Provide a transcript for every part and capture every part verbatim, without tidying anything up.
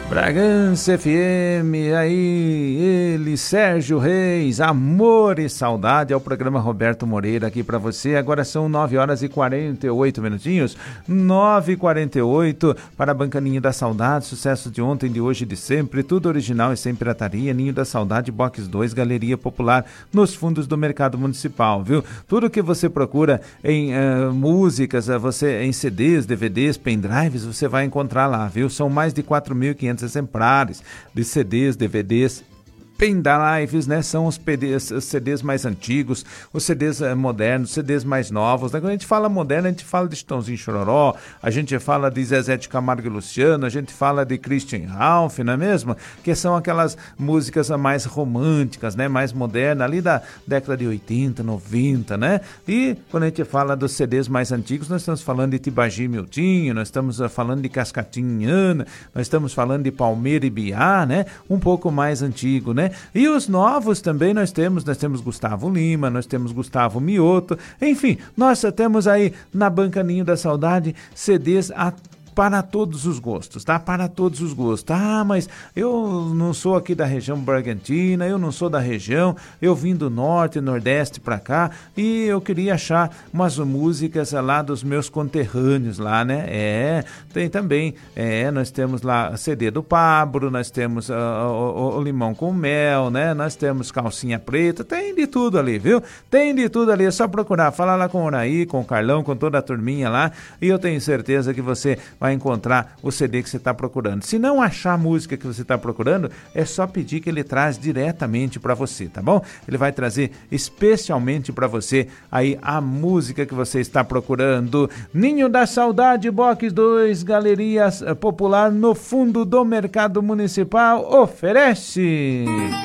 Bragança F M, aí ele, Sérgio Reis, Amor e Saudade, é o programa Roberto Moreira aqui pra você. Agora são nove horas e quarenta e oito minutinhos, nove e quarenta e oito, para a Banca Ninho da Saudade, sucesso de ontem, de hoje e de sempre, tudo original e sem pirataria. Ninho da Saudade, Box dois, Galeria Popular, nos fundos do Mercado Municipal, viu? Tudo que você procura em uh, músicas, uh, você em C Ds, D V Ds, pendrives, você vai encontrar lá, viu? São mais de quatro mil e quinhentos exemplares de C Ds, D V Ds, pendrives, né? São os P Ds, os C Ds mais antigos, os C Ds modernos, C Ds mais novos, né? Quando a gente fala moderno, a gente fala de Chitãozinho Chororó, a gente fala de Zezé de Camargo e Luciano, a gente fala de Christian Ralph, não é mesmo? Que são aquelas músicas mais românticas, né? Mais modernas, ali da década de oitenta, noventa, né? E quando a gente fala dos C Ds mais antigos, nós estamos falando de Tibagi e Miltinho, nós estamos falando de Cascatinhana, nós estamos falando de Palmeira e Biá, né? Um pouco mais antigo, né? E os novos também nós temos, nós temos Gustavo Lima, nós temos Gustavo Mioto, enfim, nós temos aí na Banca Ninho da Saudade C Ds a para todos os gostos, tá? Para todos os gostos. Ah, mas eu não sou aqui da região Bragantina, eu não sou da região, eu vim do norte, nordeste pra cá e eu queria achar umas músicas lá dos meus conterrâneos lá, né? É, tem também, é, nós temos lá C D do Pablo, nós temos uh, o, o Limão com Mel, né? Nós temos Calcinha Preta, tem de tudo ali, viu? Tem de tudo ali, é só procurar, falar lá com o Oraí, com o Carlão, com toda a turminha lá e eu tenho certeza que você vai encontrar o C D que você está procurando. Se não achar a música que você está procurando, é só pedir que ele traz diretamente para você, tá bom? Ele vai trazer especialmente para você aí a música que você está procurando. Ninho da Saudade, Box dois, Galeria Popular, no fundo do Mercado Municipal, oferece.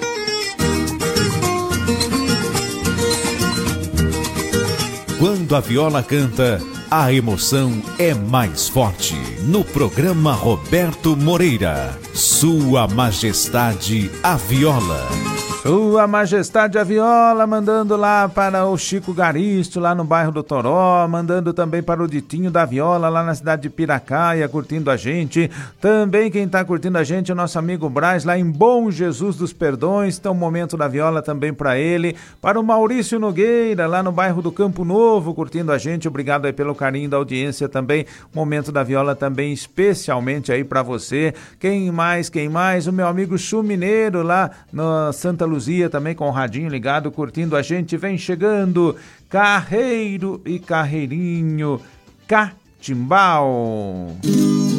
Quando a viola canta, a emoção é mais forte. No programa Roberto Moreira, Sua Majestade a Viola. Sua Majestade a Viola, mandando lá para o Chico Garisto, lá no bairro do Toró, mandando também para o Ditinho da Viola, lá na cidade de Piracaia, curtindo a gente. Também quem está curtindo a gente é o nosso amigo Braz, lá em Bom Jesus dos Perdões. Então, momento da viola também para ele. Para o Maurício Nogueira, lá no bairro do Campo Novo, curtindo a gente. Obrigado aí pelo carinho da audiência também. Momento da viola também especialmente aí para você. Quem mais, quem mais? O meu amigo Chu Mineiro, lá na Santa Luzia. Luzia também com o radinho ligado, curtindo a gente, vem chegando Carreiro e Carreirinho Catimbau.